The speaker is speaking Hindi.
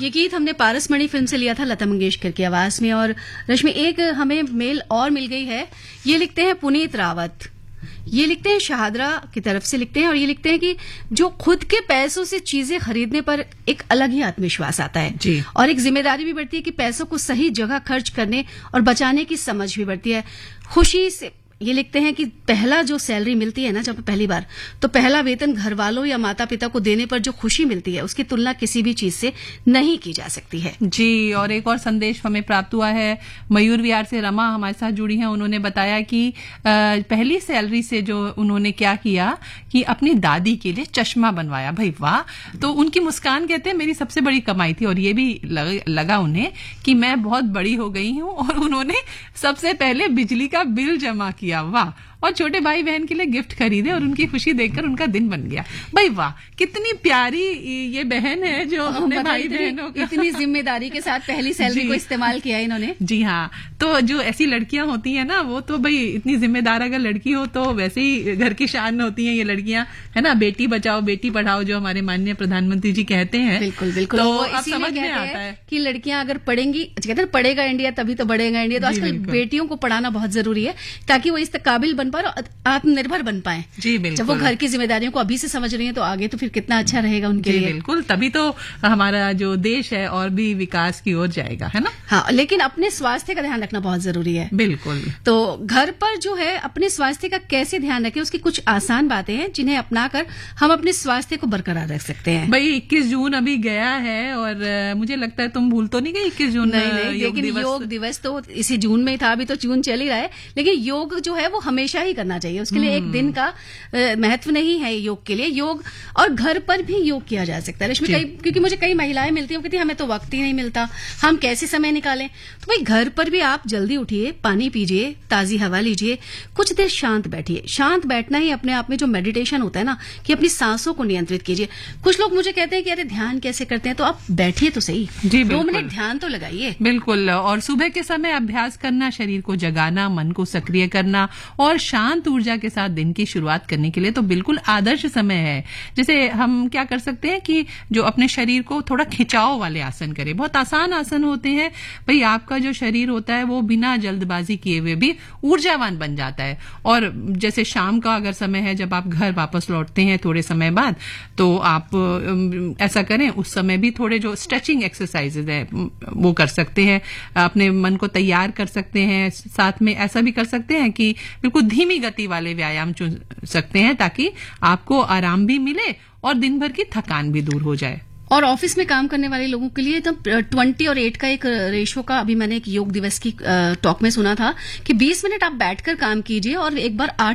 ये गीत हमने पारसमणि फिल्म से लिया था, लता मंगेशकर की आवाज में। और रश्मि, एक हमें मेल और मिल गई है। ये लिखते हैं पुनीत रावत, ये लिखते हैं शहादरा की तरफ से लिखते हैं, और ये लिखते हैं कि जो खुद के पैसों से चीजें खरीदने पर एक अलग ही आत्मविश्वास आता है जी। और एक जिम्मेदारी भी बढ़ती है कि पैसों को सही जगह खर्च करने और बचाने की समझ भी बढ़ती है। खुशी से ये लिखते हैं कि पहला जो सैलरी मिलती है ना, जब पहली बार, तो पहला वेतन घर वालों या माता पिता को देने पर जो खुशी मिलती है उसकी तुलना किसी भी चीज से नहीं की जा सकती है जी। और एक और संदेश हमें प्राप्त हुआ है मयूर विहार से। रमा हमारे साथ जुड़ी हैं, उन्होंने बताया कि पहली सैलरी से जो उन्होंने क्या किया कि अपनी दादी के लिए चश्मा बनवाया। भाई वाह! तो उनकी मुस्कान कहते हैं मेरी सबसे बड़ी कमाई थी। और ये भी लगा उन्हें कि मैं बहुत बड़ी हो गई हूं, और उन्होंने सबसे पहले बिजली का बिल जमा किया। वाह! और छोटे भाई बहन के लिए गिफ्ट खरीदे और उनकी खुशी देखकर उनका दिन बन गया। भाई वाह, कितनी प्यारी ये बहन है जो अपने भाई बहनों का इतनी जिम्मेदारी के साथ पहली सैलरी को इस्तेमाल किया इन्होंने। जी हाँ। तो जो ऐसी लड़कियां होती हैं ना, वो तो भाई इतनी जिम्मेदार अगर लड़की हो तो वैसे ही घर की शान होती हैं ये लड़कियां, है ना। बेटी बचाओ बेटी पढ़ाओ जो हमारे माननीय प्रधानमंत्री जी कहते हैं। बिल्कुल बिल्कुल। तो वो अब समझ में आता है कि लड़कियां अगर पढ़ेंगी, कहते हैं पढ़ेगा इंडिया तभी तो बढ़ेगा इंडिया। तो आजकल बेटियों को पढ़ाना बहुत जरूरी है ताकि वो इस काबिल बन पाए और आत्मनिर्भर बन पाए। जी बिल्कुल। जब वो घर की जिम्मेदारियों को अभी से समझ रही है तो आगे तो फिर कितना अच्छा रहेगा उनके लिए। बिल्कुल, तभी तो हमारा जो देश है और भी विकास की ओर जाएगा, है ना। हाँ, लेकिन अपने स्वास्थ्य का ध्यान रखना बहुत जरूरी है। बिल्कुल। तो घर पर जो है अपने स्वास्थ्य का कैसे ध्यान रखें, उसकी कुछ आसान बातें हैं जिन्हें अपनाकर हम अपने स्वास्थ्य को बरकरार रख सकते हैं। भाई 21 जून अभी गया है और मुझे लगता है तुम भूल तो नहीं गई 21 जून। नहीं, लेकिन योग दिवस तो इसी जून में ही था। अभी तो जून चल ही रहा है, लेकिन योग जो है वो हमेशा ही करना चाहिए। उसके लिए एक दिन का महत्व नहीं है योग के लिए। योग और घर पर भी योग किया जा सकता है। क्योंकि मुझे कई महिलाएं मिलती हैं, कहती हमें तो वक्त ही नहीं मिलता, हम कैसे समय निकालें। तो भाई घर पर भी आप जल्दी उठिए, पानी पीजिए, ताजी हवा लीजिए, कुछ देर शांत बैठिए। शांत बैठना ही अपने आप में जो मेडिटेशन होता है ना, कि अपनी सांसों को नियंत्रित कीजिए। कुछ लोग मुझे कहते हैं कि अरे ध्यान कैसे करते हैं, तो आप बैठिए तो सही, 2 मिनट ध्यान तो लगाइए। बिल्कुल। और सुबह के समय अभ्यास करना, शरीर को जगाना, मन को सक्रिय करना और शांत ऊर्जा के साथ दिन की शुरुआत करने के लिए तो बिल्कुल आदर्श समय है। जैसे हम क्या कर सकते हैं कि जो अपने शरीर को थोड़ा खिंचाव वाले आसन करें। बहुत आसान आसन होते हैं भाई। आपका जो शरीर होता है वो बिना जल्दबाजी किए हुए भी ऊर्जावान बन जाता है। और जैसे शाम का अगर समय है, जब आप घर वापस लौटते हैं थोड़े समय बाद, तो आप ऐसा करें, उस समय भी थोड़े जो स्ट्रेचिंग एक्सरसाइजेज है वो कर सकते हैं, अपने मन को तैयार कर सकते हैं। साथ में ऐसा भी कर सकते हैं कि बिल्कुल धीमी गति वाले व्यायाम चुन सकते हैं ताकि आपको आराम भी मिले और दिन भर की थकान भी दूर हो जाए। और ऑफिस में काम करने वाले लोगों के लिए तो 20 और 8 का एक रेशो का अभी मैंने एक योग दिवस की टॉक में सुना था कि 20 मिनट आप बैठकर काम कीजिए और एक बार 8